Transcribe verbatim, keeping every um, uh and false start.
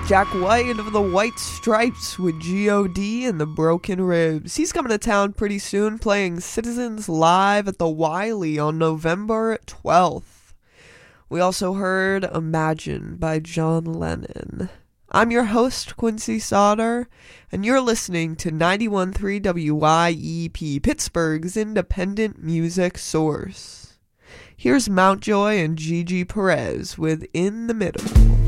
Jack White of the White Stripes with G O D and the Broken Ribs. He's coming to town pretty soon, playing Citizens Live at the Wiley on November twelfth. We also heard Imagine by John Lennon. I'm your host, Quincy Sauter, and you're listening to ninety-one point three W Y E P, Pittsburgh's independent music source. Here's Mountjoy and Gigi Perez with In the Middle.